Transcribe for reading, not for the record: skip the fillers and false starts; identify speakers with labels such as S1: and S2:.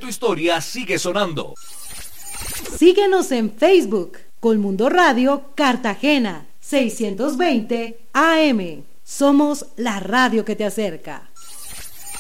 S1: tu historia sigue sonando.
S2: Síguenos en Facebook, Colmundo Radio Cartagena, 620 AM. Somos la radio que te acerca.